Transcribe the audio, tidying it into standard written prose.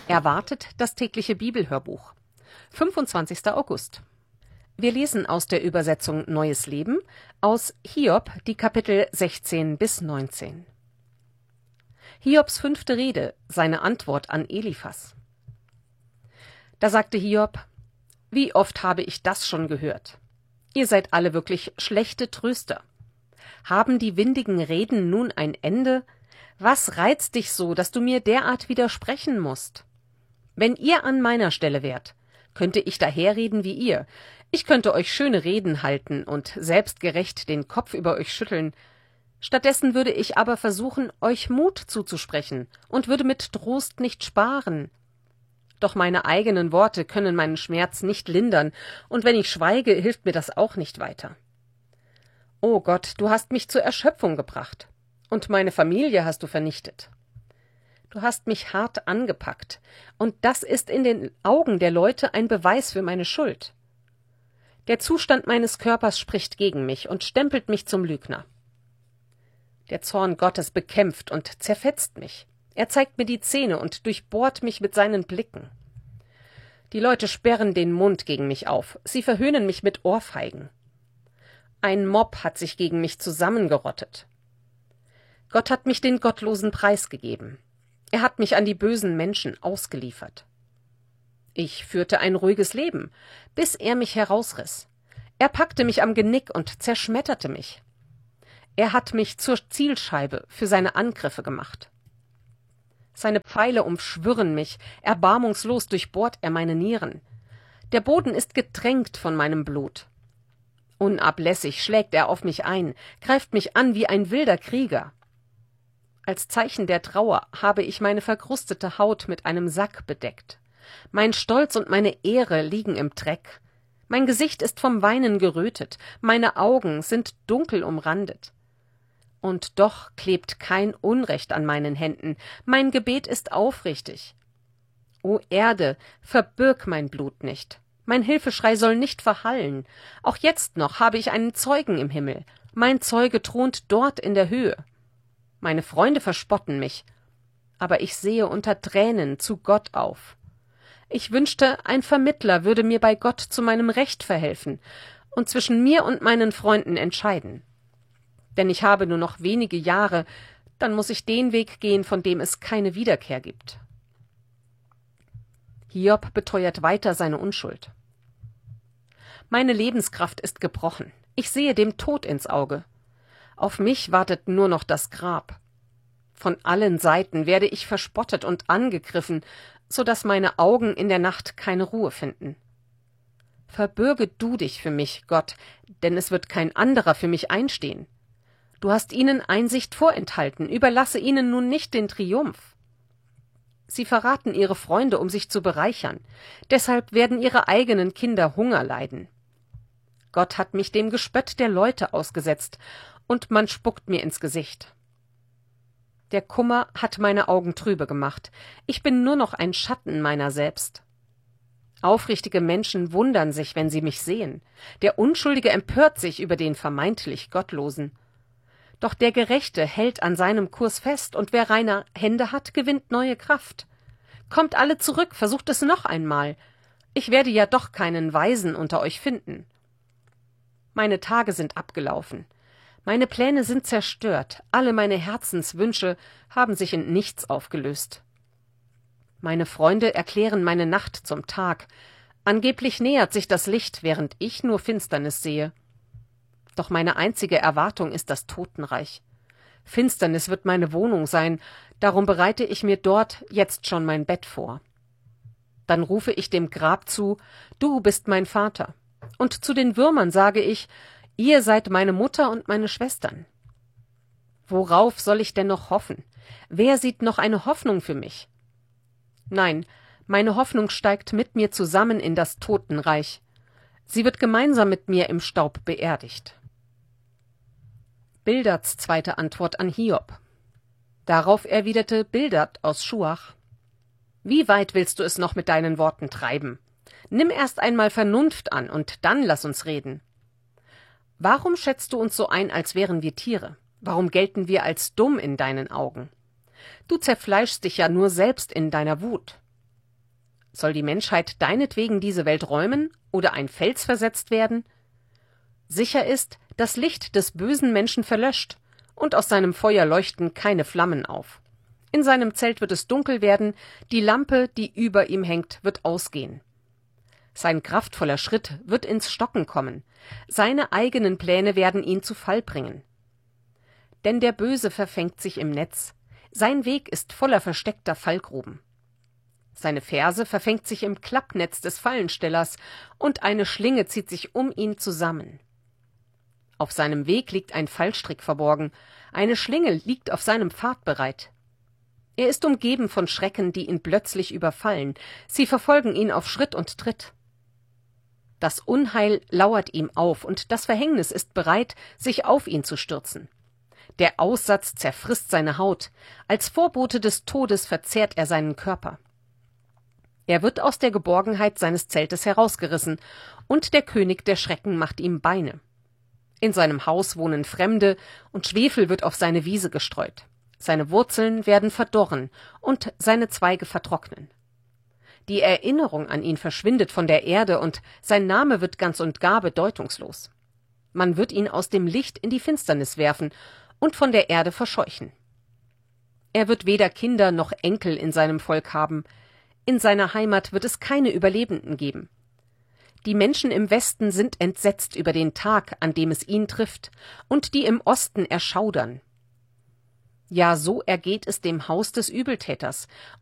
Erwartet das tägliche Bibelhörbuch. 25. August. Wir lesen aus der Übersetzung Neues Leben aus Hiob, die Kapitel 16 bis 19. Hiobs 5. Rede, seine Antwort an Eliphas. Da sagte Hiob: Wie oft habe ich das schon gehört? Ihr seid alle wirklich schlechte Tröster. Haben die windigen Reden nun ein Ende? Was reizt dich so, dass du mir derart widersprechen musst? Wenn ihr an meiner Stelle wärt, könnte ich daherreden wie ihr. Ich könnte euch schöne Reden halten und selbstgerecht den Kopf über euch schütteln. Stattdessen würde ich aber versuchen, euch Mut zuzusprechen und würde mit Trost nicht sparen. Doch meine eigenen Worte können meinen Schmerz nicht lindern, und wenn ich schweige, hilft mir das auch nicht weiter. O Gott, du hast mich zur Erschöpfung gebracht, und meine Familie hast du vernichtet. Du hast mich hart angepackt, und das ist in den Augen der Leute ein Beweis für meine Schuld. Der Zustand meines Körpers spricht gegen mich und stempelt mich zum Lügner. Der Zorn Gottes bekämpft und zerfetzt mich. Er zeigt mir die Zähne und durchbohrt mich mit seinen Blicken. Die Leute sperren den Mund gegen mich auf, sie verhöhnen mich mit Ohrfeigen. Ein Mob hat sich gegen mich zusammengerottet. Gott hat mich den Gottlosen preisgegeben. Er hat mich an die bösen Menschen ausgeliefert. Ich führte ein ruhiges Leben, bis er mich herausriss. Er packte mich am Genick und zerschmetterte mich. Er hat mich zur Zielscheibe für seine Angriffe gemacht. Seine Pfeile umschwirren mich, erbarmungslos durchbohrt er meine Nieren. Der Boden ist getränkt von meinem Blut. Unablässig schlägt er auf mich ein, greift mich an wie ein wilder Krieger. Als Zeichen der Trauer habe ich meine verkrustete Haut mit einem Sack bedeckt. Mein Stolz und meine Ehre liegen im Dreck. Mein Gesicht ist vom Weinen gerötet, meine Augen sind dunkel umrandet. Und doch klebt kein Unrecht an meinen Händen, mein Gebet ist aufrichtig. O Erde, verbirg mein Blut nicht, mein Hilfeschrei soll nicht verhallen. Auch jetzt noch habe ich einen Zeugen im Himmel, mein Zeuge thront dort in der Höhe. Meine Freunde verspotten mich, aber ich sehe unter Tränen zu Gott auf. Ich wünschte, ein Vermittler würde mir bei Gott zu meinem Recht verhelfen und zwischen mir und meinen Freunden entscheiden. Denn ich habe nur noch wenige Jahre, dann muss ich den Weg gehen, von dem es keine Wiederkehr gibt. Hiob beteuert weiter seine Unschuld. Meine Lebenskraft ist gebrochen. Ich sehe dem Tod ins Auge. Auf mich wartet nur noch das Grab. Von allen Seiten werde ich verspottet und angegriffen, so dass meine Augen in der Nacht keine Ruhe finden. Verbürge du dich für mich, Gott, denn es wird kein anderer für mich einstehen. Du hast ihnen Einsicht vorenthalten, überlasse ihnen nun nicht den Triumph. Sie verraten ihre Freunde, um sich zu bereichern, deshalb werden ihre eigenen Kinder Hunger leiden. Gott hat mich dem Gespött der Leute ausgesetzt, und man spuckt mir ins Gesicht. Der Kummer hat meine Augen trübe gemacht, ich bin nur noch ein Schatten meiner selbst. Aufrichtige Menschen wundern sich, wenn sie mich sehen, der Unschuldige empört sich über den vermeintlich Gottlosen. Doch der Gerechte hält an seinem Kurs fest, und wer reine Hände hat, gewinnt neue Kraft. Kommt alle zurück, versucht es noch einmal. Ich werde ja doch keinen Weisen unter euch finden. Meine Tage sind abgelaufen. Meine Pläne sind zerstört, alle meine Herzenswünsche haben sich in nichts aufgelöst. Meine Freunde erklären meine Nacht zum Tag. Angeblich nähert sich das Licht, während ich nur Finsternis sehe. Doch meine einzige Erwartung ist das Totenreich. Finsternis wird meine Wohnung sein, darum bereite ich mir dort jetzt schon mein Bett vor. Dann rufe ich dem Grab zu: Du bist mein Vater. Und zu den Würmern sage ich: Ihr seid meine Mutter und meine Schwestern. Worauf soll ich denn noch hoffen? Wer sieht noch eine Hoffnung für mich? Nein, meine Hoffnung steigt mit mir zusammen in das Totenreich. Sie wird gemeinsam mit mir im Staub beerdigt. Bildads zweite Antwort an Hiob. Darauf erwiderte Bildad aus Schuach: Wie weit willst du es noch mit deinen Worten treiben? Nimm erst einmal Vernunft an, und dann lass uns reden. Warum schätzt du uns so ein, als wären wir Tiere? Warum gelten wir als dumm in deinen Augen? Du zerfleischst dich ja nur selbst in deiner Wut. Soll die Menschheit deinetwegen diese Welt räumen oder ein Fels versetzt werden? Sicher ist, das Licht des bösen Menschen verlöscht, und aus seinem Feuer leuchten keine Flammen auf. In seinem Zelt wird es dunkel werden, die Lampe, die über ihm hängt, wird ausgehen. Sein kraftvoller Schritt wird ins Stocken kommen, seine eigenen Pläne werden ihn zu Fall bringen. Denn der Böse verfängt sich im Netz, sein Weg ist voller versteckter Fallgruben. Seine Ferse verfängt sich im Klappnetz des Fallenstellers, und eine Schlinge zieht sich um ihn zusammen. Auf seinem Weg liegt ein Fallstrick verborgen, eine Schlinge liegt auf seinem Pfad bereit. Er ist umgeben von Schrecken, die ihn plötzlich überfallen, sie verfolgen ihn auf Schritt und Tritt. Das Unheil lauert ihm auf, und das Verhängnis ist bereit, sich auf ihn zu stürzen. Der Aussatz zerfrisst seine Haut, als Vorbote des Todes verzehrt er seinen Körper. Er wird aus der Geborgenheit seines Zeltes herausgerissen, und der König der Schrecken macht ihm Beine. In seinem Haus wohnen Fremde, und Schwefel wird auf seine Wiese gestreut. Seine Wurzeln werden verdorren, und seine Zweige vertrocknen. Die Erinnerung an ihn verschwindet von der Erde, und sein Name wird ganz und gar bedeutungslos. Man wird ihn aus dem Licht in die Finsternis werfen und von der Erde verscheuchen. Er wird weder Kinder noch Enkel in seinem Volk haben. In seiner Heimat wird es keine Überlebenden geben. Die Menschen im Westen sind entsetzt über den Tag, an dem es ihn trifft, und die im Osten erschaudern. Ja, so ergeht es dem Haus des Übeltäters,